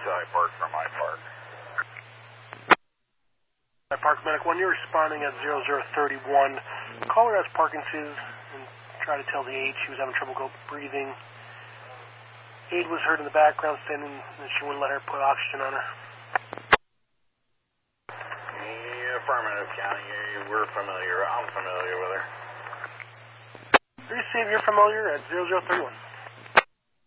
I park from my park. My Park Medic 1, you're responding at 0031. Caller has Parkinson's and try to tell the aide she was having trouble breathing. Aide was heard in the background standing and she wouldn't let her put oxygen on her. Yeah, affirmative, County. We're familiar. I'm familiar with her. Receive, you're familiar at 0031.